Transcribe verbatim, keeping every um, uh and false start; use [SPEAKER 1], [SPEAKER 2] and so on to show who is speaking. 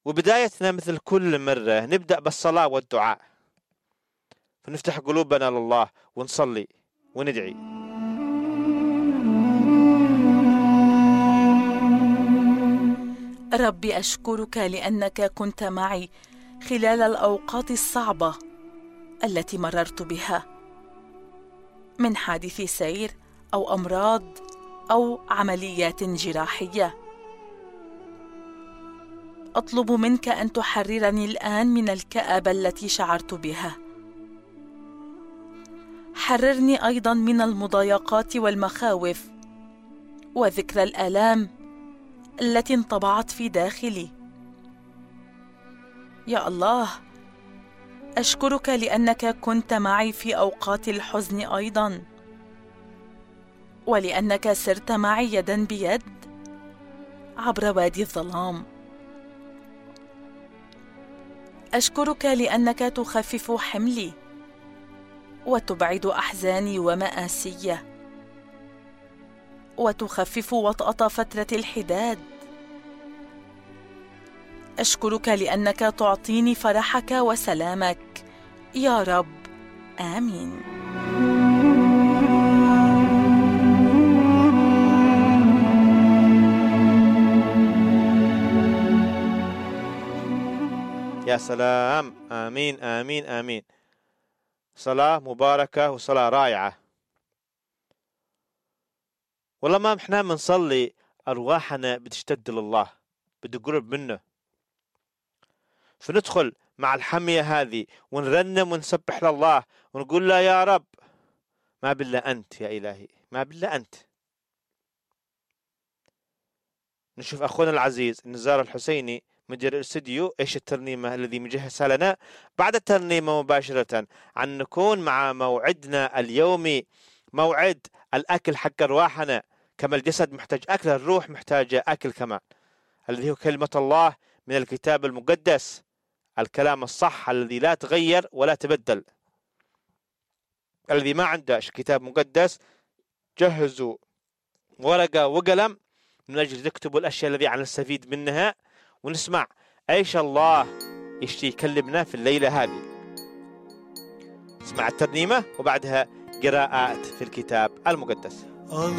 [SPEAKER 1] وبدايتنا مثل كل مرة نبدأ بالصلاة والدعاء، فنفتح قلوبنا لله ونصلي وندعي.
[SPEAKER 2] ربي أشكرك لأنك كنت معي خلال الأوقات الصعبة التي مررت بها، من حادث سير أو أمراض أو عمليات جراحية. أطلب منك أن تحررني الآن من الكآبة التي شعرت بها. حررني أيضا من المضايقات والمخاوف وذكرى الآلام التي انطبعت في داخلي. يا الله، أشكرك لأنك كنت معي في أوقات الحزن أيضا، ولأنك سرت معي يدا بيد عبر وادي الظلام. أشكرك لأنك تخفف حملي وتبعد أحزاني ومآسي وتخفف وطأة فترة الحداد. أشكرك لأنك تعطيني فرحك وسلامك يا رب. آمين.
[SPEAKER 1] يا سلام، آمين آمين آمين. صلاة مباركة وصلاة رائعة. والله ما احنا بنصلي أرواحنا بتشتد لله، بدي قرب منه، فندخل مع الحمية هذه ونرنم ونسبح لله ونقول له يا رب ما بالله أنت يا إلهي، ما بالله أنت. نشوف أخونا العزيز النزار الحسيني مدير الاستديو إيش الترنيمة الذي مجهزها لنا بعد الترنيمة مباشرة، عن نكون مع موعدنا اليومي، موعد الأكل حق أرواحنا. كما الجسد محتاج أكل، الروح محتاجة أكل كمان، الذي هو كلمة الله من الكتاب المقدس، الكلام الصح الذي لا تغير ولا تبدل. الذي ما عنده كتاب مقدس جهزوا ورقة وقلم من أجل تكتبوا الأشياء الذي عن نستفيد منها، ونسمع ايش الله يشتي يكلمنا في الليلة هذه. اسمع الترنيمة وبعدها قراءات في الكتاب المقدس.